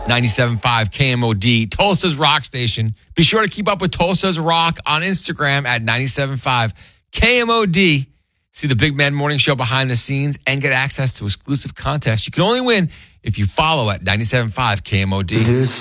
97.5 KMOD, Tulsa's rock station. Be sure to keep up with Tulsa's Rock on Instagram at 97.5 KMOD. See the Big Man Morning Show behind the scenes and get access to exclusive contests. You can only win if you follow at 97.5 KMOD.